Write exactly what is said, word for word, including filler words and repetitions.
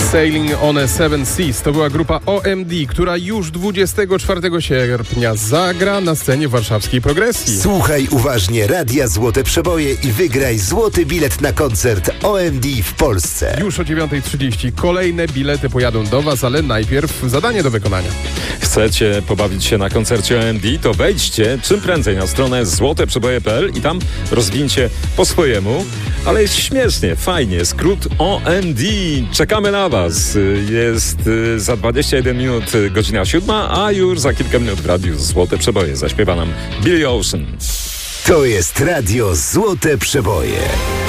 Sailing on a Seven Seas to była grupa O M D, która już dwudziestego czwartego sierpnia zagra na scenie warszawskiej Progresji. Słuchaj uważnie Radia Złote Przeboje i wygraj złoty bilet na koncert O M D w Polsce. Już o dziewiąta trzydzieści kolejne bilety pojadą do Was, ale najpierw zadanie do wykonania. Chcecie pobawić się na koncercie O M D? To wejdźcie czym prędzej na stronę złote przeboje kropka p l i tam rozwincie po swojemu. Ale jest śmiesznie, fajnie. Skrót O M D. Czekamy na Was. Jest za dwadzieścia jeden minut godzina siódma, a już za kilka minut w radiu Złote Przeboje zaśpiewa nam Billy Ocean. To jest Radio Złote Przeboje.